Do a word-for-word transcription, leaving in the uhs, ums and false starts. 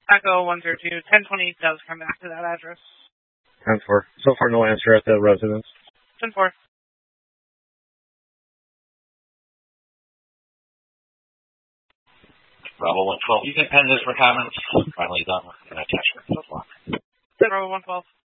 Echo one zero two, ten twenty does come back to that address. ten four. So far, no answer at the residence. ten four. Bravo one twelve. You can pen this for comments. Finally done with an attachment. Bravo one twelve.